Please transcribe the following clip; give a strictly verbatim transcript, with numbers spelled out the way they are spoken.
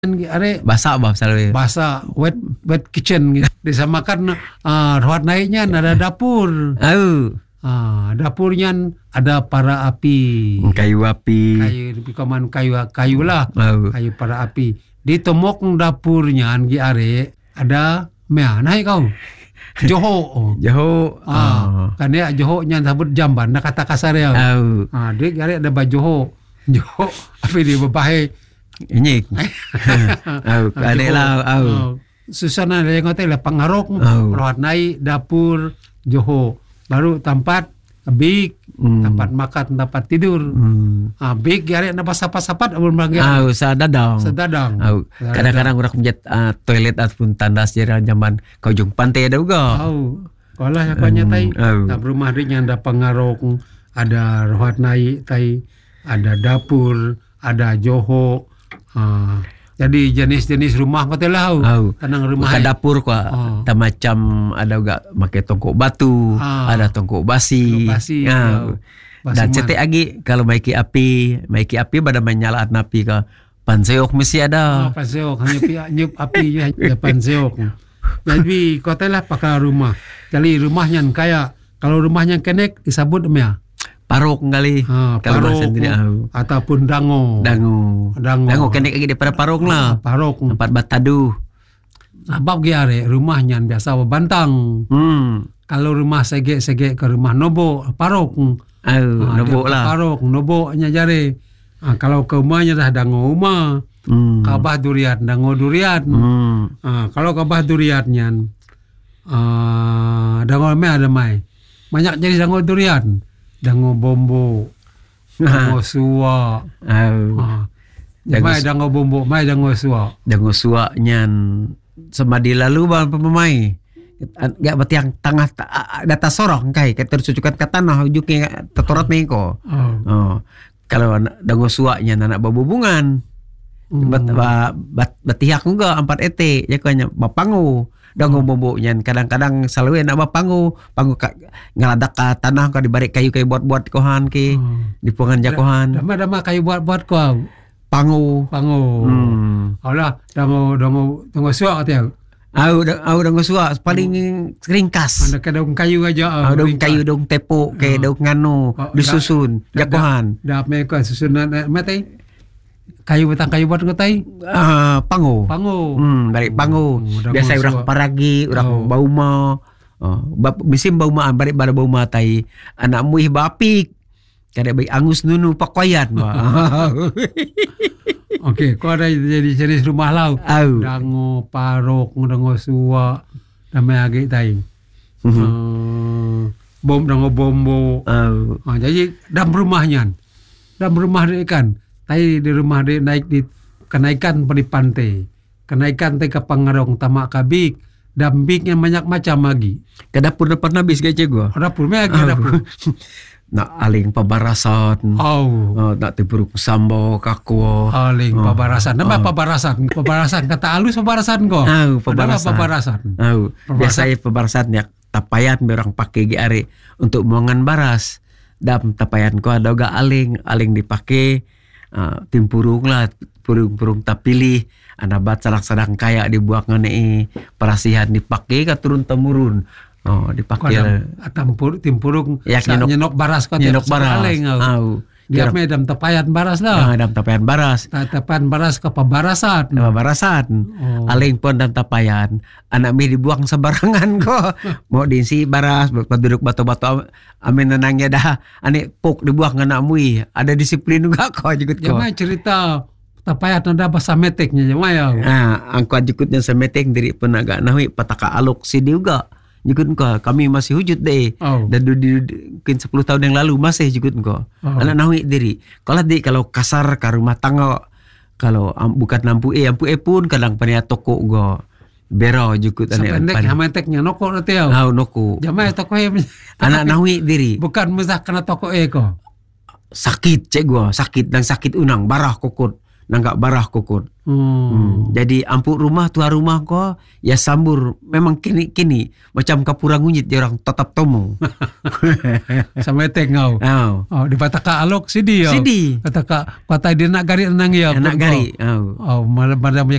Are Basah bah selalu. bahasa wet wet kitchen gitu. Disamakan uh, ruang naiknya ada dapur. Oh, Ah, dapurnya ada para api. kayu api. Kayu dipikaman kayu kayu lah. Oh. Kayu para api. Di tomok dapurnya gi are ada mea naik kau. Joho. Oh. Jauh. Ah, kan dia joho nya sabut jamban nak kata kasar ya. Oh. Ah, dia are ada bajoho. Joho api di bebahe. Ini. Oh, ada lah. Oh. Susana yang kata lah pengarok, Oh. ruang naik, dapur, Johor. Baru tempat big, Hmm. tempat makan, tempat tidur. Hmm. Ah, big gari nak pasapat-sapat abang bagi. Oh, sadadang. Sedadang. Oh, kadang-kadang orang menjat uh, toilet ataupun tandas jalan zaman kau jung pantai ada juga. Oh, kalau yang kau nyatai, Oh. tak rumah dia ada pengarok, ada ruang naik, tai, ada dapur, ada Johor. Ah, jadi jenis-jenis rumah betul lah. Oh. Tenang rumah. Bukan dapur kau. Oh. Tak macam ada juga pakai tongkok batu, Ah. ada tongkok basi. Tongkok basi, Ah. oh. Dan Basiman. cetek lagi kalau maiki api, maiki api pada menyalakan api ke panseok mesti ada. Oh, panseok hanya pi nyup api je ya panseok. Jadi kau telah pakai rumah. Jadi rumahnya kaya kalau rumahnya kenek disebut mea. Parok kali. Ha, Kalau parok bahasa tidak tahu. ataupun dango. Dangu. Dango. Dangu kenek lagi daripada parok lah. Parok. Tempat batadu. Sebab giare rumahnya biasa bantang. Hmm. Kalau rumah segek-segek ke rumah nobo parok. Oh, Ha, nobok dia lah. Parok noboknya jare. Ha, kalau ke rumahnya dah dango rumah. Hmm. Kabah durian, dango durian. Hmm. Ah, kalau kabah duriannya, ah, dango mai ada mai. Banyak jadi dango durian, dango bombo, dango suwa. Oh. Ah, Dango mai su- dango bombo, mai dango suwa. Dangu suak nyan semadi lalu bang pemai. Gak berarti yang tengah ta- data sorong kai kita tersucukan ke tanah ujungnya tertorot mengko. Oh. Oh. Kalau dangu suaknya anak babubungan. Hmm. Bat, bat, bat, batiak juga empat ete ya kanya bapangu dangu bobo nyan kadang-kadang selalu nak bapangu pangu ka, ngaladak ka tanah ka dibalik kayu-kayu buat-buat kohan ki Hmm. di puangan jakohan Dama-dama kayu buat-buat kau, pangu. pango. Hmm. Alah, dango dango dango suwa kata. Au da- au dangu suak paling ringkas. Ada ke daun kayu aja. Ah, daun kayu, daun tepuk, ke Ah. daun nganu, Oh, disusun, dah- jakohan. Dah mereka susunan mati. Kayu batang kayu buat ngatai. Ah, pangu. Pango. Hmm, balik pangu. Oh, dah Biasa masuk. orang paragi, orang Oh. bau ma. Oh, bap, misim bau ma balik pada bau ma tai. Anak muih bapik. Kada baik angus nunu pakoyan. Okey, kau ada jadi jenis rumah lau. Au. Dango parok, dango suwa, damai agi tai. Mhm. Uh, bom dango bombo. Au. Uh, jadi dalam rumahnya, dalam rumah dia kan, tai di rumah dia naik di kenaikan di pantai, kenaikan te ke Pangarong tamak kabik, dan biknya banyak macam lagi. Ke dapur depan habis gaje gua. Dapur me lagi dapur. Nak aling pabarasan. Oh. Oh, nak tiburuk sambo kakwo. Aling Oh. pabarasan. Nama Oh. pabarasan? Pabarasan kata alus pabarasan kok. Au, Kenapa pabarasan. pabarasan? Au, Pabarasan. biasanya pabarasan ya tapayan orang pakai gi are untuk muangan baras. Dam tapayan ko ada ga aling, aling dipakai uh, timpurung lah, purung-purung tapilih. Ana bat salak-sadang kaya dibuang ngene parasihan dipakai ka turun temurun. Oh, dipakai Kadang atampur timpurung Ya, sa- nyenok- nyenok baras kok nyenok baras. Aling, au. Au. Dia Kira- medam tapayan baras Ah, lah. dam tapayan baras. Tapayan baras ke pabarasan. Nama barasan. Oh. Aling pun dan tapayan. Anak mi dibuang sembarangan ko. Mau diisi baras, duduk batu-batu amin nenangnya dah. Ane pok dibuang anak mui. Ada disiplin juga ko jikut ko. Jamai cerita tapayan ada bahasa meteknya jamai au. Ah, angko jikutnya semeting diri pun agak nahui pataka alok si juga. Jikut ko kami masih wujud deh. Oh. Dan du, du, du, mungkin sepuluh tahun yang lalu masih jikut ko. Oh. Anak nahui diri. Kalau di kalau kasar ke rumah tangga kalau um, bukan lampu e lampu e pun kadang pania toko go. Bero jukut Sa pendek ane. hameteknya noko nanti au. Au noku. Jamai toko e. Anak nahui diri. Bukan mezah kena toko e ko. Sakit cek gua, sakit dan sakit unang, barah kokot. nanggak barah kokon. Hmm. Hmm. Jadi ampuk rumah tua rumah ko ya sambur memang kini-kini macam kapura ngunyit dia orang tetap tomo. Sampai tengau. Oh. Oh, di pataka alok sidi yo. Sidi. Pataka patai dia nak gari nang ya. Anak gari. Oh. Oh, malam malam